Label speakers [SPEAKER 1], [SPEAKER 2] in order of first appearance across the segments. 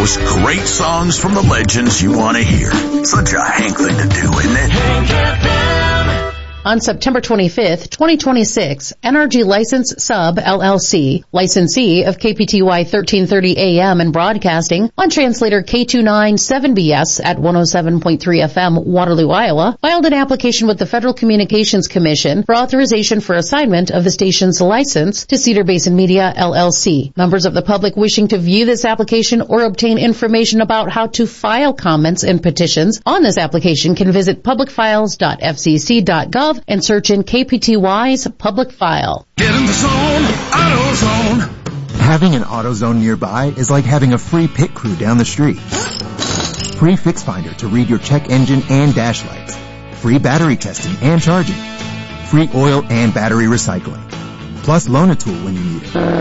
[SPEAKER 1] most great songs from the legends you want to hear. Such a Hank thing to do, isn't it? Hank FM.
[SPEAKER 2] On September 25th, 2026, NRG License Sub, LLC, licensee of KPTY 1330 AM and broadcasting on translator K297BS at 107.3 FM, Waterloo, Iowa, filed an application with the Federal Communications Commission for authorization for assignment of the station's license to Cedar Basin Media, LLC. Members of the public wishing to view this application or obtain information about how to file comments and petitions on this application can visit publicfiles.fcc.gov and search in KPTY's public file.
[SPEAKER 1] Get in the zone, AutoZone.
[SPEAKER 3] Having an AutoZone nearby is like having a free pit crew down the street. Free Fix Finder to read your check engine and dash lights. Free battery testing and charging. Free oil and battery recycling. Plus Loan-A-Tool when you need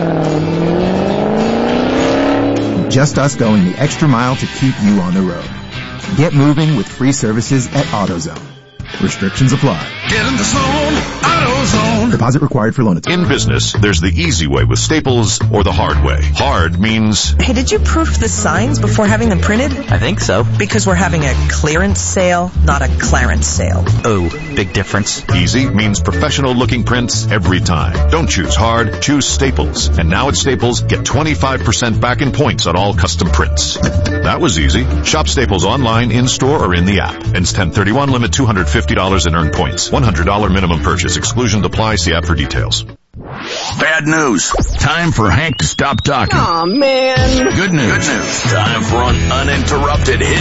[SPEAKER 3] it. Just us going the extra mile to keep you on the road. Get moving with free services at AutoZone. Restrictions apply.
[SPEAKER 1] Get in the zone, AutoZone.
[SPEAKER 3] Deposit required for Loan-A-Tool.
[SPEAKER 4] In business, there's the easy way with Staples or the hard way. Hard means...
[SPEAKER 5] Hey, did you proof the signs before having them printed?
[SPEAKER 6] I think so.
[SPEAKER 5] Because we're having a clearance sale, not a clarence sale.
[SPEAKER 6] Oh, big difference.
[SPEAKER 4] Easy means professional-looking prints every time. Don't choose hard, choose Staples. And now at Staples, get 25% back in points on all custom prints. That was easy. Shop Staples online, in-store, or in the app. Ends 10/31, limit $250 and earn points. $100 minimum purchase. Exclusion apply. See app for details.
[SPEAKER 1] Bad news. Time for Hank to stop talking.
[SPEAKER 5] Aw, man.
[SPEAKER 1] Good news. Time for an uninterrupted hit